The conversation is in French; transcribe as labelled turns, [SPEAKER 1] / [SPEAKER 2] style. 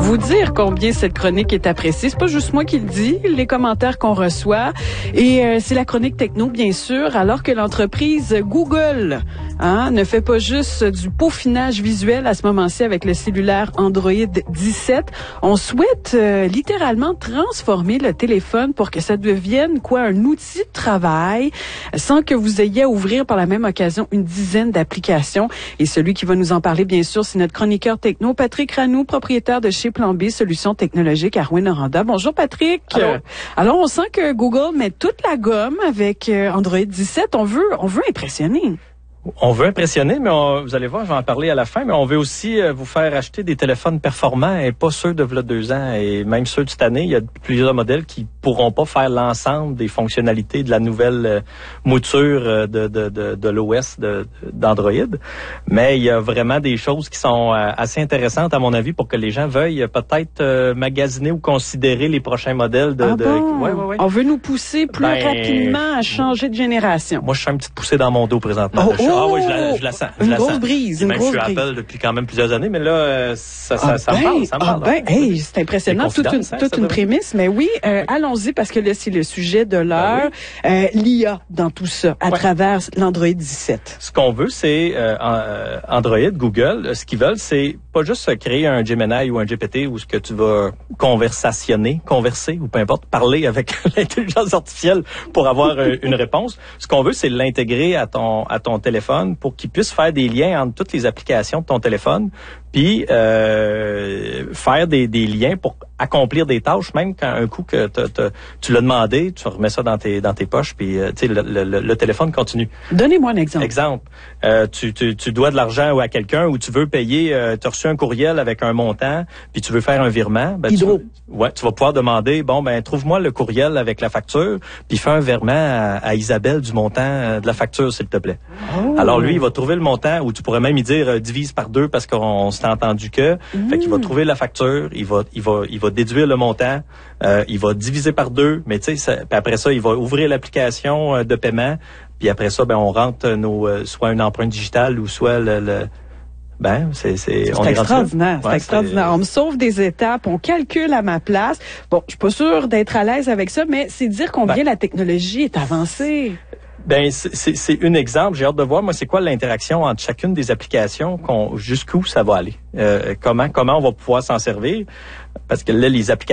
[SPEAKER 1] vous dire combien cette chronique est appréciée. C'est pas juste moi qui le dis, les commentaires qu'on reçoit. Et c'est la chronique techno, bien sûr, alors que l'entreprise Google ne fait pas juste du peaufinage visuel à ce moment-ci avec le cellulaire Android 17. On souhaite littéralement transformer le téléphone pour que ça devienne un outil de travail sans que vous ayez à ouvrir par la même occasion une dizaine d'applications. Et celui qui va nous en parler, bien sûr, c'est notre chroniqueur techno, Patrick Ranoux, propriétaire de chez Plan B, solutions technologiques à Rouyn-Noranda. Bonjour, Patrick.
[SPEAKER 2] Allô.
[SPEAKER 1] Alors, on sent que Google met toute la gomme avec Android 17. On veut impressionner.
[SPEAKER 2] On veut impressionner, mais vous allez voir, je vais en parler à la fin, mais on veut aussi vous faire acheter des téléphones performants et pas ceux de v'là 2 ans. Et même ceux de cette année, il y a plusieurs modèles qui pourront pas faire l'ensemble des fonctionnalités de la nouvelle mouture de l'OS d'Android. Mais il y a vraiment des choses qui sont assez intéressantes, à mon avis, pour que les gens veuillent peut-être magasiner ou considérer les prochains modèles
[SPEAKER 1] Ouais. On veut nous pousser plus rapidement à changer de génération.
[SPEAKER 2] Moi, je sens une petite poussée dans mon dos présentement. Oui, je la sens.
[SPEAKER 1] Une grosse brise.
[SPEAKER 2] Je suis Apple depuis quand même plusieurs années, mais là, ça me parle.
[SPEAKER 1] C'est impressionnant. Toute une prémisse, mais oui, allons-y parce que là, c'est le sujet de l'heure. L'IA dans tout ça, à travers l'Android 17.
[SPEAKER 2] Ce qu'on veut, c'est Android, Google. Ce qu'ils veulent, c'est pas juste créer un Gemini ou un GPT où ce que tu vas converser ou peu importe, parler avec l'intelligence artificielle pour avoir une réponse. Ce qu'on veut, c'est l'intégrer à ton téléphone pour qu'il puisse faire des liens entre toutes les applications de ton téléphone, puis faire des liens pour accomplir des tâches, même quand un coup que tu l'as demandé, tu remets ça dans tes poches, puis le téléphone continue.
[SPEAKER 1] Donnez-moi un exemple.
[SPEAKER 2] Exemple, tu dois de l'argent à quelqu'un ou tu veux payer, tu as reçu un courriel avec un montant, puis tu veux faire un virement. Tu vas pouvoir demander, trouve-moi le courriel avec la facture, puis fais un virement à Isabelle du montant de la facture, s'il te plaît.
[SPEAKER 1] Oh.
[SPEAKER 2] Alors lui, il va trouver le montant, ou tu pourrais même y dire divise par 2 parce qu'on s'est entendu que. Fait qu'il va trouver la facture, il va déduire le montant, il va diviser par 2, mais tu sais, puis après ça, il va ouvrir l'application de paiement, puis après ça, on rentre soit une empreinte digitale ou soit c'est
[SPEAKER 1] extraordinaire. C'est extraordinaire. On me sauve des étapes, on calcule à ma place. Bon, je suis pas sûre d'être à l'aise avec ça, mais c'est dire combien la technologie est avancée.
[SPEAKER 2] C'est un exemple. J'ai hâte de voir, moi, c'est quoi l'interaction entre chacune des applications, jusqu'où ça va aller. Comment on va pouvoir s'en servir. Parce que là, les applications